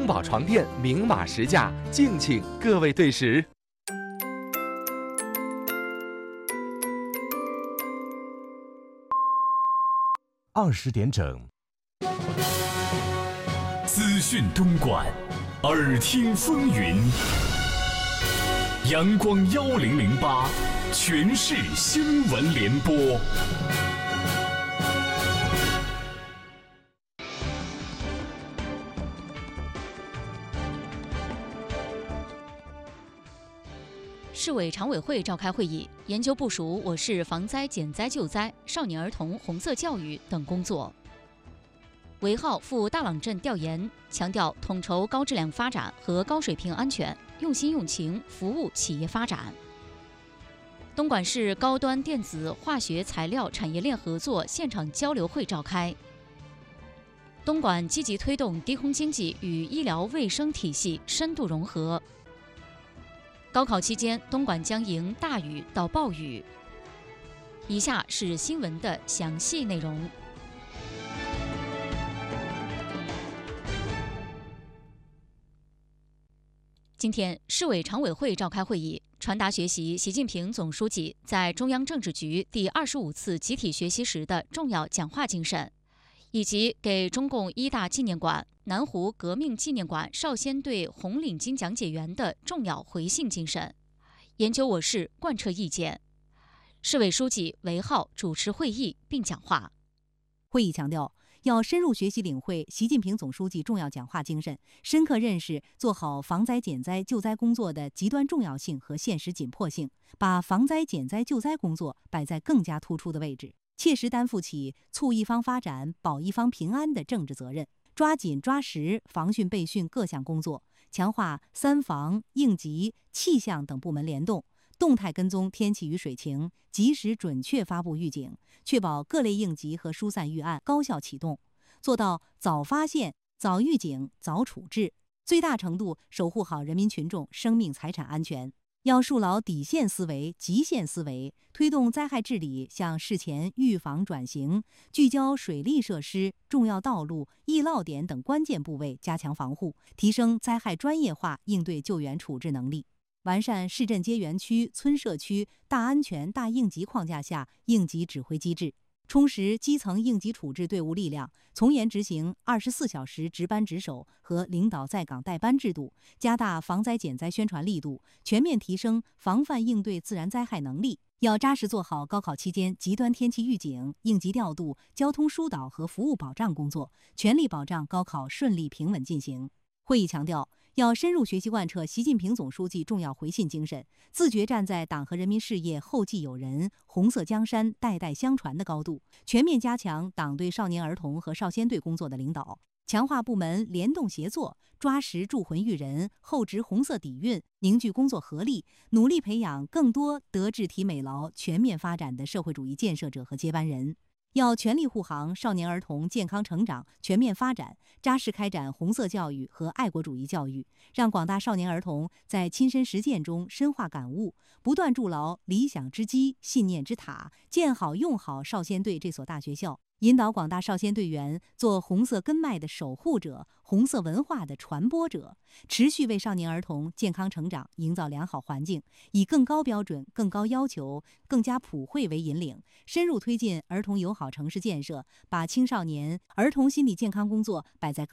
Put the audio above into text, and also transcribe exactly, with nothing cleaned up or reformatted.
中宝床垫明码实价，敬请各位对时。 二十点整， 资讯东莞，耳听风云。阳光幺零零八，全市新闻联播。 市委常委会召开会议，研究部署我市防灾减灾救灾、少年儿童红色教育等工作。韦浩赴大朗镇调研，强调统筹高质量发展和高水平安全，用心用情服务企业发展。东莞市高端电子化学材料产业链合作现场交流会召开。东莞积极推动低空经济与医疗卫生体系深度融合。高考期间，东莞将迎大雨到暴雨。以下是新闻的详细内容。今天，市委常委会召开会议，传达学习习近平总书记在中央政治局第二十五次集体学习时的重要讲话精神，以及给中共一大纪念馆、南湖革命纪念馆少先队红领巾讲解员的重要回信精神，研究我市贯彻意见。市委书记韦浩主持会议并讲话。 会议强调，要深入学习领会习近平总书记重要讲话精神，深刻认识做好防灾减灾救灾工作的极端重要性和现实紧迫性，把防灾减灾救灾工作摆在更加突出的位置，切实担负起促一方发展、保一方平安的政治责任，抓紧抓实防汛备汛各项工作，强化三防、应急、气象等部门联动，动态跟踪天气与水情，及时准确发布预警，确保各类应急和疏散预案高效启动，做到早发现、早预警、早处置，最大程度守护好人民群众生命财产安全。要树牢底线思维、极限思维，推动灾害治理向事前预防转型，聚焦水利设施、重要道路、易涝点等关键部位加强防护，提升灾害专业化应对救援处置能力。完善市镇街园区、村社区大安全大应急框架下应急指挥机制，充实基层应急处置队伍力量，从严执行二十四小时值班值守和领导在岗带班制度，加大防灾减灾宣传力度，全面提升防范应对自然灾害能力。要扎实做好高考期间极端天气预警、应急调度、交通疏导和服务保障工作，全力保障高考顺利平稳进行。会议强调，要深入学习贯彻习近平总书记重要回信精神，自觉站在党和人民事业后继有人、红色江山代代相传的高度，全面加强党对少年儿童和少先队工作的领导，强化部门联动协作，抓实铸魂育人、厚植红色底蕴，凝聚工作合力，努力培养更多德智体美劳全面发展的社会主义建设者和接班人。要全力护航少年儿童健康成长、全面发展，扎实开展红色教育和爱国主义教育，让广大少年儿童在亲身实践中深化感悟，不断筑牢理想之基、信念之塔，建好用好少先队这所大学校，引导广大少先队员做红色根脉的守护者、红色文化的传播者，持续为少年儿童健康成长营造良好环境，以更高标准、更高要求、更加普惠为引领，深入推进儿童友好城市建设，把青少年儿童心理健康工作摆在